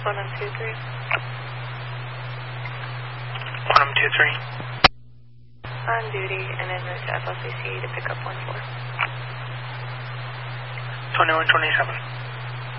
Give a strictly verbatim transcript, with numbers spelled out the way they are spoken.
one M two three. one M two three. On duty and en route to F L C C to pick up one four. twenty-one twenty-seven.